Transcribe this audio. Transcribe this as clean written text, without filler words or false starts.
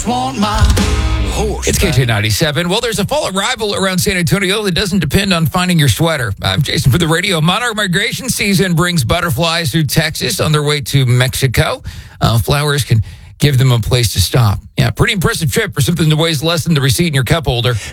just want my horse. It's KJ97. Well, there's a fall arrival around San Antonio that doesn't depend on finding your sweater. I'm Jason for the radio. Monarch migration season brings butterflies through Texas on their way to Mexico. Flowers can give them a place to stop. Yeah, pretty impressive trip for something that weighs less than the receipt in your cup holder.